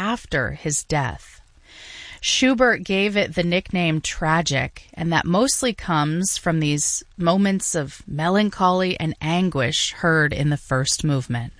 after his death. Schubert gave it the nickname tragic, and that mostly comes from these moments of melancholy and anguish heard in the first movement.